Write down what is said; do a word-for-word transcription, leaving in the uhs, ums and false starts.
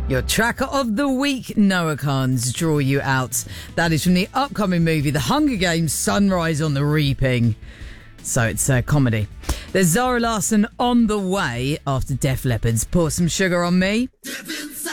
Your tracker of the week, Noah Khan's Draw You Out. That is from the upcoming movie The Hunger Games: Sunrise on the Reaping. So it's a comedy. There's Zara Larsson on the way after Def Leppard's Pour Some Sugar on Me.